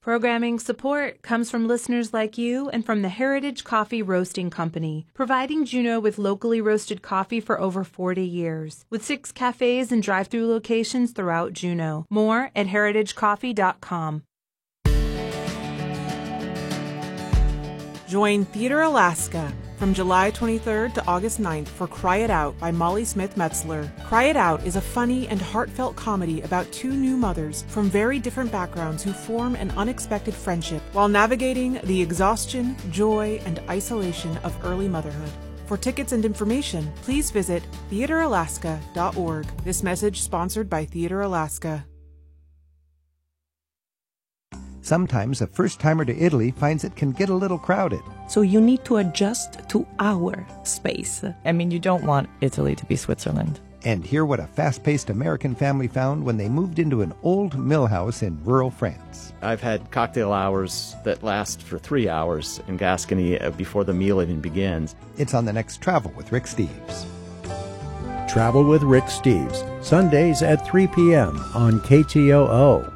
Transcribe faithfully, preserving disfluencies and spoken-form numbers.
Programming support comes from listeners like you and from the Heritage Coffee Roasting Company, providing Juneau with locally roasted coffee for over forty years, with six cafes and drive-through locations throughout Juneau. More at heritage coffee dot com. Join Theater Alaska from July twenty-third to August ninth for Cry It Out by Molly Smith Metzler. Cry It Out is a funny and heartfelt comedy about two new mothers from very different backgrounds who form an unexpected friendship while navigating the exhaustion, joy, and isolation of early motherhood. For tickets and information, please visit theater alaska dot org. This message sponsored by Theater Alaska. Sometimes a first-timer to Italy finds it can get a little crowded. So you need to adjust to our space. I mean, you don't want Italy to be Switzerland. And hear what a fast-paced American family found when they moved into an old mill house in rural France. I've had cocktail hours that last for three hours in Gascony before the meal even begins. It's on the next Travel with Rick Steves. Travel with Rick Steves, Sundays at three p.m. on K T O O.